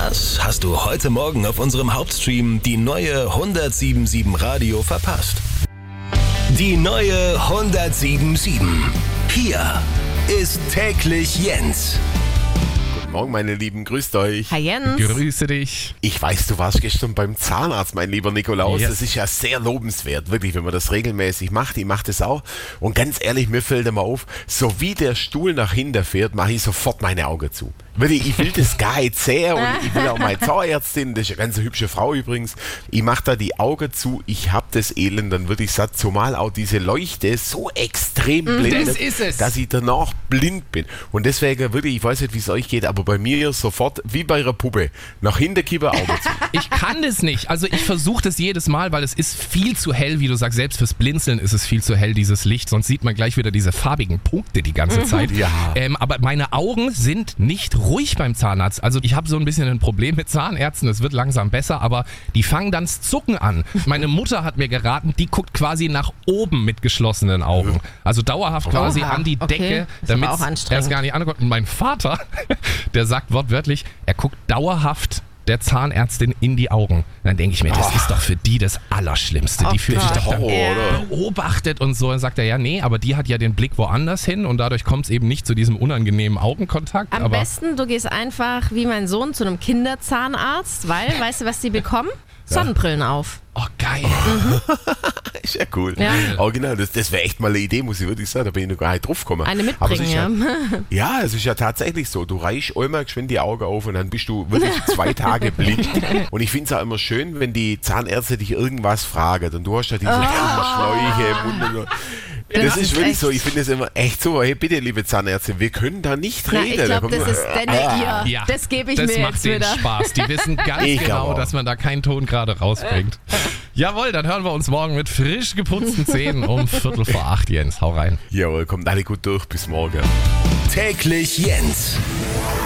Was hast du heute Morgen auf unserem Hauptstream die neue 107.7 Radio verpasst? Die neue 107.7. Hier ist täglich Jens. Guten Morgen, meine Lieben, grüßt euch. Hi Jens. Grüße dich. Ich weiß, du warst gestern beim Zahnarzt, mein lieber Nikolaus. Yes. Das ist ja sehr lobenswert, wirklich, wenn man das regelmäßig macht. Ich mache das auch. Und ganz ehrlich, mir fällt immer auf, so wie der Stuhl nach hinten fährt, mache ich sofort meine Augen zu. Wirklich, ich will das gar nicht sehr und ich will auch meine Zahnärztin, das ist eine ganz hübsche Frau übrigens, ich mache da die Augen zu, ich habe das Elend, dann würde ich sagen, zumal auch diese Leuchte so extrem blendet, Das ist es. dass ich danach blind bin. Und deswegen wirklich, ich weiß nicht, wie es euch geht, aber bei mir sofort, wie bei einer Puppe, nach hinten kippen, Augen zu. Ich kann das nicht. Also ich versuche das jedes Mal, weil es ist viel zu hell, wie du sagst. Selbst fürs Blinzeln ist es viel zu hell, dieses Licht. Sonst sieht man gleich wieder diese farbigen Punkte die ganze Zeit. Ja. Aber meine Augen sind nicht ruhig beim Zahnarzt. Also ich habe so ein bisschen ein Problem mit Zahnärzten. Es wird langsam besser, aber die fangen dann das Zucken an. Meine Mutter hat mir geraten, die guckt quasi nach oben mit geschlossenen Augen. Also dauerhaft quasi an die okay. Decke, Ist aber damit auch er anstrengend. es gar nicht anguckt. Und mein Vater, der sagt wortwörtlich, er guckt dauerhaft der Zahnärztin in die Augen. Dann denke ich mir, das ist doch für die das Allerschlimmste. Die fühlt sich Gott. doch dann Horror, oder? beobachtet und so. Dann sagt er, ja, nee, aber die hat ja den Blick woanders hin und dadurch kommt es eben nicht zu diesem unangenehmen Augenkontakt. Am aber besten, du gehst einfach wie mein Sohn zu einem Kinderzahnarzt, weil, weißt du, was die bekommen? Sonnenbrillen auf. oh, geil. Ist ja cool. Ja. Aber genau, das wäre echt mal eine Idee, muss ich wirklich sagen, da bin ich noch gar nicht drauf gekommen. Eine Aber es mitbringen, ist ja, es ist ja tatsächlich so, du reichst einmal geschwind die Augen auf und dann bist du wirklich 2 Tage blind. Und ich finde es auch immer schön, wenn die Zahnärzte dich irgendwas fragen und du hast ja diese Schläuche im Mund und so. Das ist wirklich echt. so, ich finde es immer echt so, hey bitte liebe Zahnärztin, wir können da nicht Na, reden. ich Da glaube, kommt das ist denn ihr. Ja, Das gebe ich das mir macht jetzt denen wieder. Spaß. Die wissen ganz Ich genau, auch. dass man da keinen Ton gerade rausbringt. Jawohl, dann hören wir uns morgen mit frisch geputzten Zähnen um 7:45, Jens. Hau rein. Jawohl, kommt alle gut durch, bis morgen. Täglich Jens.